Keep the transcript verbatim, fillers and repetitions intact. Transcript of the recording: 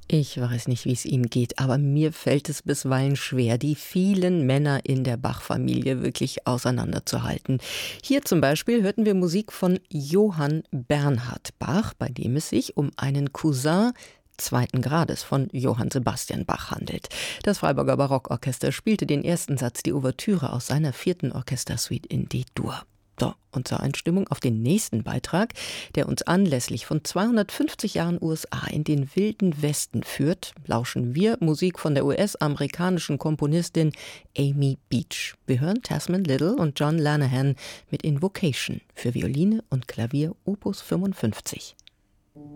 Ich weiß nicht, wie es Ihnen geht, aber mir fällt es bisweilen schwer, die vielen Männer in der Bach-Familie wirklich auseinanderzuhalten. Hier zum Beispiel hörten wir Musik von Johann Bernhard Bach, bei dem es sich um einen Cousin zweiten Grades von Johann Sebastian Bach handelt. Das Freiburger Barockorchester spielte den ersten Satz, die Ouvertüre aus seiner vierten Orchestersuite in D-Dur. So, und zur Einstimmung auf den nächsten Beitrag, der uns anlässlich von zweihundertfünfzig Jahren U S A in den wilden Westen führt, lauschen wir Musik von der U S-amerikanischen Komponistin Amy Beach. Wir hören Tasman Little und John Lanahan mit Invocation für Violine und Klavier Opus fünfundfünfzig.